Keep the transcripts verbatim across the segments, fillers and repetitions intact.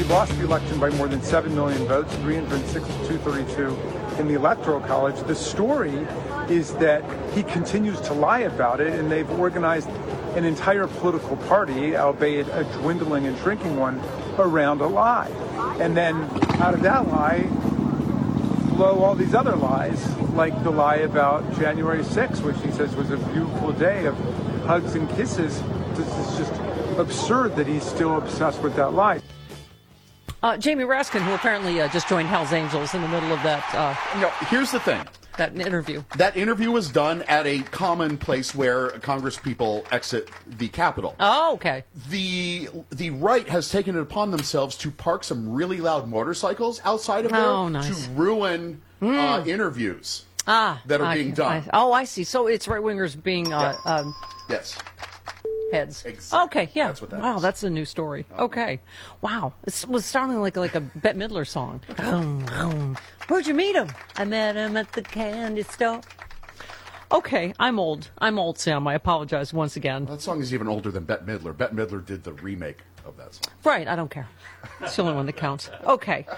lost the election by more than seven million votes, three hundred six to two thirty-two in the Electoral College. The story is that he continues to lie about it, and they've organized an entire political party, albeit a dwindling and shrinking one, around a lie. And then out of that lie flow all these other lies, like the lie about January sixth, which he says was a beautiful day of hugs and kisses. This is just absurd that he's still obsessed with that lie. Uh, Jamie Raskin, who apparently uh, just joined Hell's Angels in the middle of that. Uh, no, here's the thing. That interview. That interview was done at a common place where Congress people exit the Capitol. Oh, okay. The the right has taken it upon themselves to park some really loud motorcycles outside of there oh, nice. to ruin mm. uh, interviews ah, that are I, being done. I, oh, I see. So it's right-wingers being... Uh, yeah. um, yes. Heads. Exactly. Okay, yeah. That's what that wow, is. That's a new story. Okay. Wow. It was sounding like like a Bette Midler song. Where'd you meet him? I met him at the candy store. Okay, I'm old. I'm old, Sam. I apologize once again. That song is even older than Bette Midler. Bette Midler did the remake of that song. Right, I don't care. It's the only one that counts. Okay.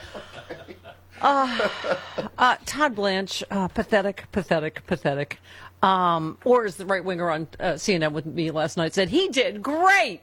Uh, uh, Todd Blanche, uh, pathetic, pathetic, pathetic. Um, or as the right winger on uh, C N N with me last night said, he did great.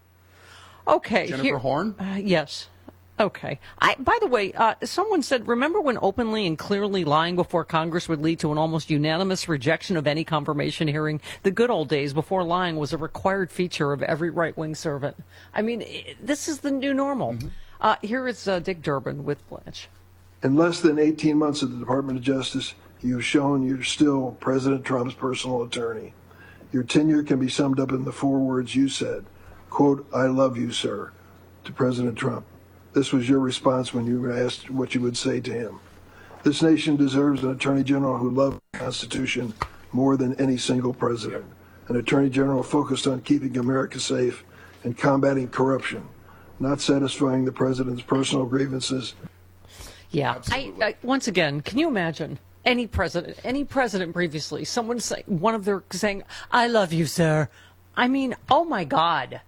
Okay. Jennifer here, Horn? Uh, yes. Okay. I, by the way, uh, someone said, remember when openly and clearly lying before Congress would lead to an almost unanimous rejection of any confirmation hearing? The good old days before lying was a required feature of every right-wing servant. I mean, this is the new normal. Mm-hmm. Uh, here is uh, Dick Durbin with Blanche. In less than eighteen months at the Department of Justice, you've shown you're still President Trump's personal attorney. Your tenure can be summed up in the four words you said, quote, I love you, sir, to President Trump. This was your response when you were asked what you would say to him. This nation deserves an attorney general who loved the Constitution more than any single president. An attorney general focused on keeping America safe and combating corruption, not satisfying the president's personal grievances. Yeah. I, I, once again, can you imagine any president, any president previously, someone say, one of their saying, I love you, sir. I mean, oh my God.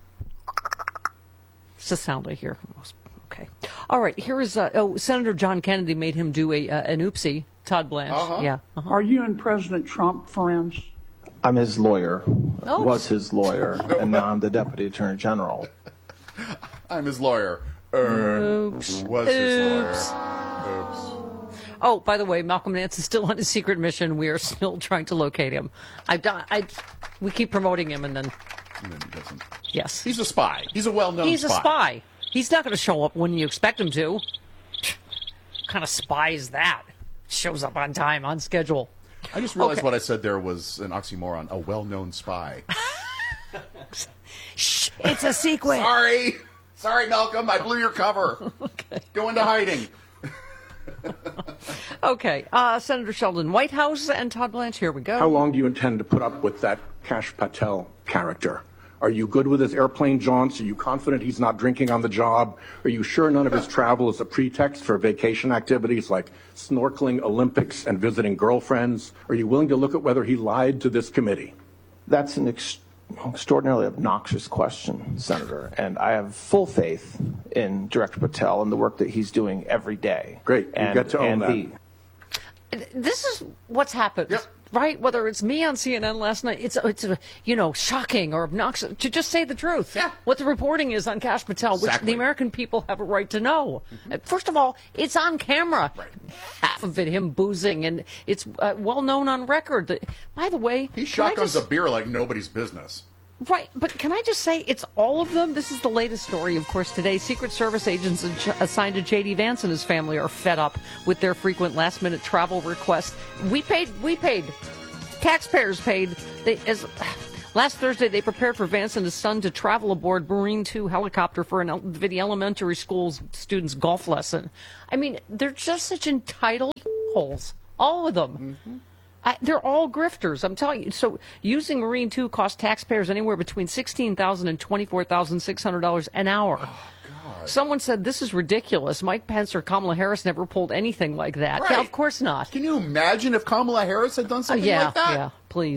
It's the sound I hear. Okay. All right. Here is, uh, oh, Senator John Kennedy made him do a uh, an oopsie. Todd Blanche. Uh-huh. Yeah. Uh-huh. Are you and President Trump friends? I'm his lawyer, oh. was his lawyer, and now I'm the Deputy Attorney General. I'm his lawyer. Er, Oops. Was his lawyer. Oops. Oh, by the way, Malcolm Nance is still on his secret mission. We are still trying to locate him. I've done. I. We keep promoting him, and then. And then he doesn't. Yes. He's a spy. He's a well-known He's spy. He's a spy. He's not going to show up when you expect him to. What kind of spy is that? Shows up on time, on schedule. I just realized okay. what I said there was an oxymoron. A well-known spy. Shh, it's a secret. Sorry. Sorry, Malcolm. I blew your cover. Okay. Go into hiding. Okay. Uh, Senator Sheldon Whitehouse and Todd Blanche, here we go. How long do you intend to put up with that Kash Patel character? Are you good with his airplane jaunts? Are you confident he's not drinking on the job? Are you sure none of his travel is a pretext for vacation activities like snorkeling, Olympics, and visiting girlfriends? Are you willing to look at whether he lied to this committee? That's an ex- extraordinarily obnoxious question, Senator, and I have full faith in Director Patel and the work that he's doing every day. Great. You and, get to own and that. He, This is what's happened. Yep. Right? Whether it's me on C N N last night, it's, it's uh, you know, shocking or obnoxious to just say the truth. Yeah. What the reporting is on Kash Patel, which Exactly. the American people have a right to know. Mm-hmm. Uh, First of all, it's on camera. Right. Half of it, him boozing, and it's uh, well known on record. That, by the way, He can I shotguns just- a beer like nobody's business. Right, but can I just say it's all of them? This is the latest story, of course, today. Secret Service agents assigned to J D. Vance and his family are fed up with their frequent last-minute travel requests. We paid, we paid, taxpayers paid. They, as last Thursday, they prepared for Vance and his son to travel aboard Marine two helicopter for an, for the elementary school students' golf lesson. I mean, they're just such entitled holes, all of them. Mm-hmm. I, they're all grifters, I'm telling you. So using Marine two costs taxpayers anywhere between sixteen thousand dollars and twenty-four thousand six hundred dollars an hour. Oh, God. Someone said this is ridiculous. Mike Pence or Kamala Harris never pulled anything like that. Right. Yeah, of course not. Can you imagine if Kamala Harris had done Uh, something yeah, like that? yeah, please.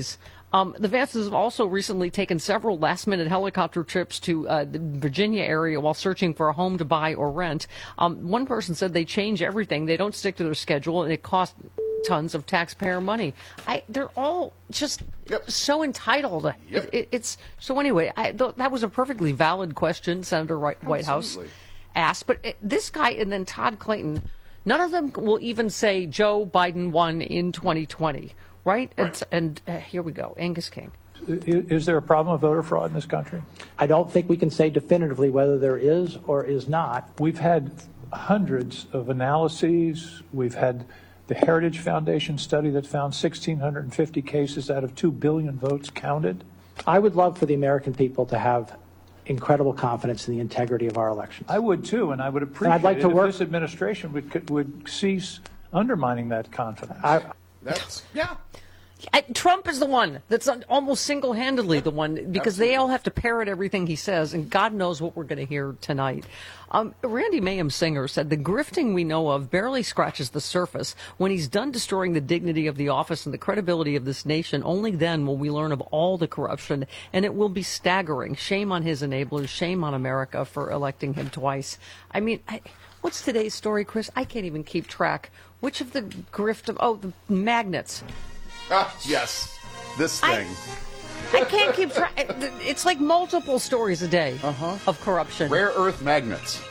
Um, the Vances have also recently taken several last-minute helicopter trips to uh, the Virginia area while searching for a home to buy or rent. Um, one person said they change everything. They don't stick to their schedule, and it costs tons of taxpayer money. I, they're all just yep. so entitled. Yep. It, it, it's so anyway. I, th- that was a perfectly valid question Senator White, Whitehouse asked. But it, this guy and then Todd Clayton, none of them will even say Joe Biden won in twenty twenty, right? right. It's, and uh, here we go, Angus King. Is there a problem of voter fraud in this country? I don't think we can say definitively whether there is or is not. We've had hundreds of analyses. We've had the Heritage Foundation study that found one thousand six hundred fifty cases out of two billion votes counted. I would love for the American people to have incredible confidence in the integrity of our elections. I would too, and I would appreciate I'd like it to if work- this administration would, would cease undermining that confidence. I, That's, yeah. I, Trump is the one that's almost single-handedly the one, because Absolutely. They all have to parrot everything he says, and God knows what we're going to hear tonight. Um, Randy Mayhem Singer said the grifting we know of barely scratches the surface. When he's done destroying the dignity of the office and the credibility of this nation, only then will we learn of all the corruption, and it will be staggering. Shame on his enablers, shame on America for electing him twice. I mean, I, what's today's story, Chris? I can't even keep track. Which of the grift of, oh, the magnets. Ah, yes, this thing. I, I can't keep track. It's like multiple stories a day uh-huh. of corruption. Rare earth magnets.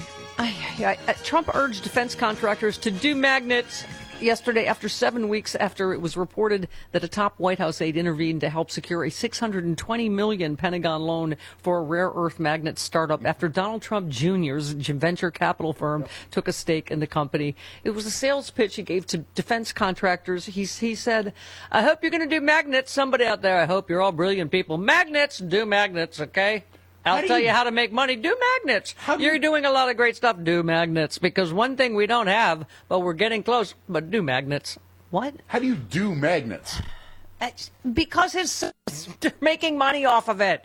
I, I, I, Trump urged defense contractors to do magnets yesterday after seven weeks after it was reported that a top White House aide intervened to help secure a six hundred twenty million dollars Pentagon loan for a rare earth magnet startup after Donald Trump Junior's venture capital firm took a stake in the company. It was a sales pitch he gave to defense contractors. He, he said, I hope you're going to do magnets. Somebody out there, I hope you're all brilliant people. Magnets, do magnets, okay? I'll tell you, you how to make money. Do magnets. Do You're you... doing a lot of great stuff. Do magnets. Because one thing we don't have, but we're getting close, but do magnets. What? How do you do magnets? It's because his they're making money off of it.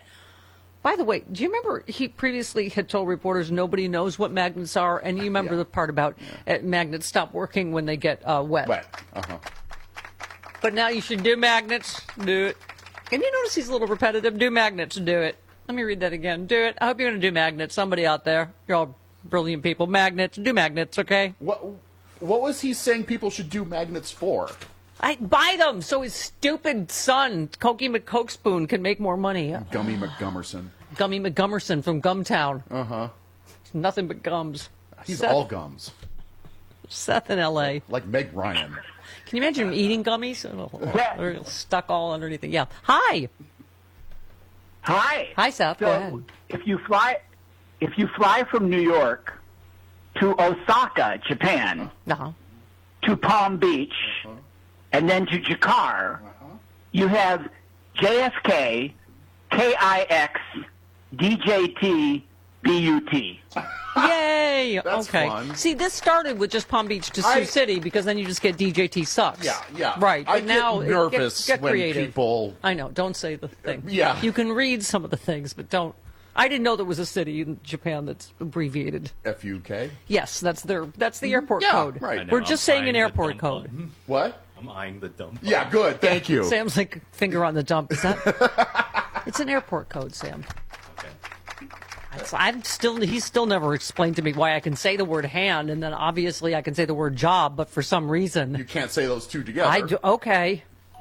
By the way, do you remember he previously had told reporters nobody knows what magnets are? And you remember yeah. the part about yeah. uh, magnets stop working when they get uh, wet. Wet. Uh-huh. But now you should do magnets. Do it. And you notice he's a little repetitive. Do magnets. Do it. Let me read that again. Do it. I hope you're going to do magnets. Somebody out there. You're all brilliant people. Magnets. Do magnets, okay? What What was he saying people should do magnets for? I buy them so his stupid son, Cokie McCokespoon, can make more money. Gummy McGummerson. Gummy McGummerson from Gumtown. Uh-huh. Nothing but gums. He's Seth, all gums. Seth in L A. Like Meg Ryan. Can you imagine him eating gummies? Oh, stuck all underneath it. Yeah. Hi. Hi. Hi, Seth. So Go ahead. If you fly, if you fly from New York to Osaka, Japan, uh-huh. to Palm Beach, uh-huh. and then to Jakarta, uh-huh. you have J F K, K I X, D J T, B U T. Yay! That's okay. fun. See, this started with just Palm Beach to Sioux I, City because then you just get D J T sucks. Yeah, yeah. Right. I but now get nervous get, get when creative. people. I know. Don't say the thing. Yeah. You can read some of the things, but don't. I didn't know there was a city in Japan that's abbreviated. F U K. Yes, that's their. That's the airport yeah, code. Right. We're just I'm saying an airport code. Button. What? I'm eyeing the dump. Yeah. Good. Thank you. Sam's like finger on the dump. Is that? It's an airport code, Sam. I'm still. He's still never explained to me why I can say the word hand, and then obviously I can say the word job, but for some reason You can't say those two together. I do. Okay.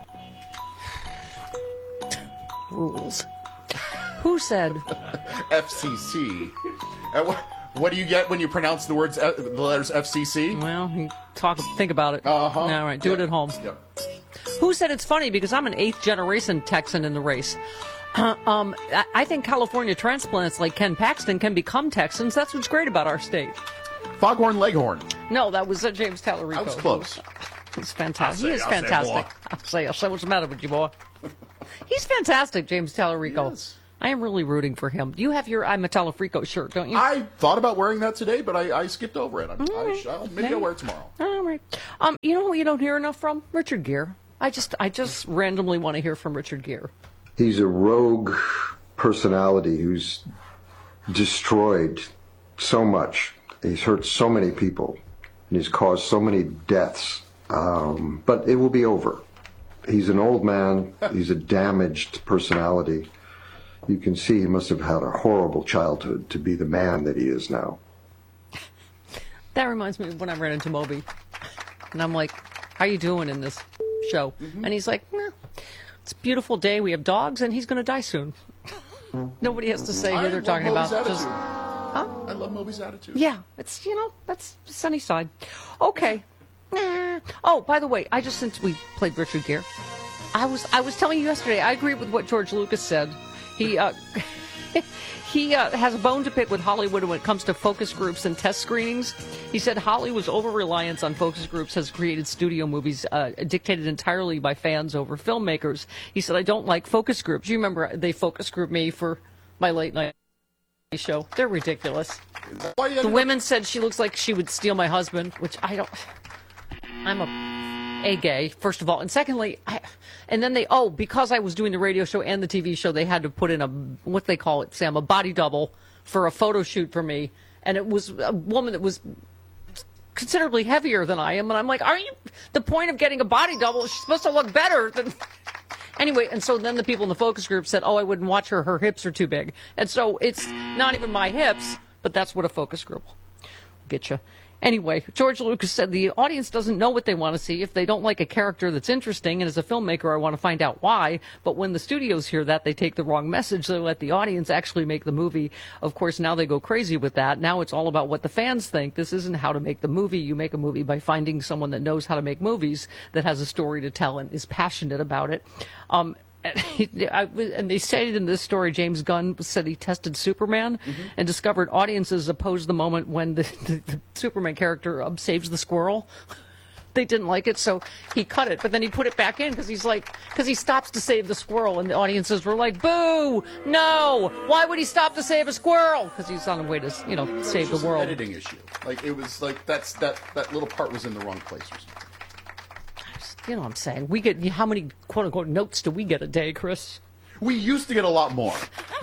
Rules. Who said? F C C. Uh, what, what do you get when you pronounce the words, uh, the letters F C C? Well, you talk. Think about it. Uh huh. All right. Do yep. it at home. Yep. Who said it's funny because I'm an eighth generation Texan in the race. Uh, um, I, I think California transplants like Ken Paxton can become Texans. That's what's great about our state. Foghorn Leghorn. No, that was uh, James Tallarico. I was close. He's fantastic. Say, he is I'll fantastic. Say I'll say, I'll say what's the matter with you, boy. He's fantastic, James Tallarico. Yes. I am really rooting for him. You have your I'm a Tallarico shirt, don't you? I thought about wearing that today, but I, I skipped over it. I'm, I sh- I'll, maybe okay. I'll wear it tomorrow. All right. Um, you know who you don't hear enough from? Richard Gere. I just, I just randomly want to hear from Richard Gere. He's a rogue personality who's destroyed so much. He's hurt so many people, and he's caused so many deaths. Um, but it will be over. he's an old man. He's a damaged personality. You can see he must have had a horrible childhood to be the man that he is now. That reminds me of when I ran into Moby. And I'm like, how you doing in this show? Mm-hmm. And he's like, nah, it's a beautiful day. We have dogs, and he's going to die soon. Nobody has to say who they're talking Moby's about. Attitude. Just, huh? I love Moby's attitude. Yeah, it's, you know, that's the sunny side. Okay. Nah. Oh, by the way, I just, since we played Richard Gere, I was I was telling you yesterday, I agree with what George Lucas said. He uh, he uh, has a bone to pick with Hollywood when it comes to focus groups and test screenings. He said Hollywood's over-reliance on focus groups has created studio movies uh, dictated entirely by fans over filmmakers. He said, I don't like focus groups. You remember they focus grouped me for my late night show. They're ridiculous. The women said she looks like she would steal my husband, which I don't... I'm a, a gay, first of all. And secondly, I, and then they, oh, because I was doing the radio show and the T V show, they had to put in a, what they call it, Sam, a body double for a photo shoot for me. And it was a woman that was considerably heavier than I am. And I'm like, are you, the point of getting a body double, she's supposed to look better than... Anyway, and so then the people in the focus group said, oh, I wouldn't watch her, her hips are too big. And so it's not even my hips, but that's what a focus group will get you. Anyway, George Lucas said the audience doesn't know what they want to see. If they don't like a character that's interesting, and as a filmmaker, I want to find out why. But when the studios hear that, they take the wrong message. They let the audience actually make the movie. Of course, now they go crazy with that. Now it's all about what the fans think. This isn't how to make the movie. You make a movie by finding someone that knows how to make movies, that has a story to tell and is passionate about it. Um, And, he, I, and they stated in this story, James Gunn said he tested Superman mm-hmm. and discovered audiences opposed the moment when the, the, the Superman character um, saves the squirrel. They didn't like it, so he cut it. But then he put it back in because he's like, because he stops to save the squirrel, and the audiences were like, "Boo! No! Why would he stop to save a squirrel?" Because he's on the way to, you know, that save was the world. An editing issue. Like it was like that's that that little part was in the wrong place or something. You know what I'm saying? We get, how many quote-unquote notes do we get a day, Chris? We used to get a lot more.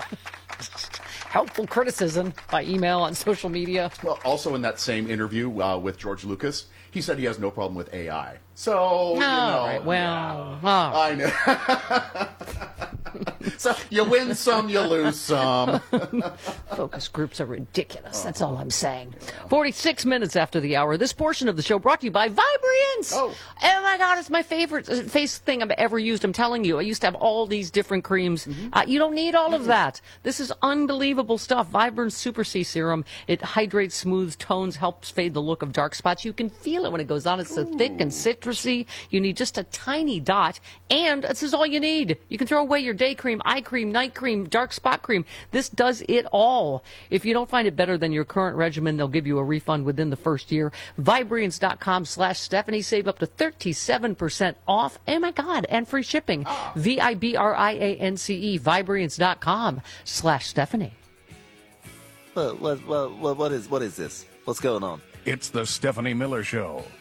Helpful criticism by email on social media. Well, also in that same interview uh, with George Lucas, he said he has no problem with A I. So, you know. All right, well, yeah. oh. I know. So you win some, you lose some. Focus groups are ridiculous. That's all I'm saying. forty-six minutes after the hour. This portion of the show brought to you by Vibriance. Oh. oh my God, it's my favorite face thing I've ever used. I'm telling you. I used to have all these different creams. Mm-hmm. Uh, you don't need all of that. This is unbelievable stuff. Vibrance Super C Serum. It hydrates, smooths, tones, helps fade the look of dark spots. You can feel it when it goes on. It's so Ooh. thick and citrusy. You need just a tiny dot. And this is all you need. You can throw away your day cream, eye cream, night cream, dark spot cream. This does it all. If you don't find it better than your current regimen, they'll give you a refund within the first year. Vibriance.com slash Stephanie. Save up to thirty-seven percent off. Oh, my God. And free shipping. Oh. V I B R I A N C E. Vibriance.com slash Stephanie. What, what, what, what, is, what is this? What's going on? It's the Stephanie Miller Show.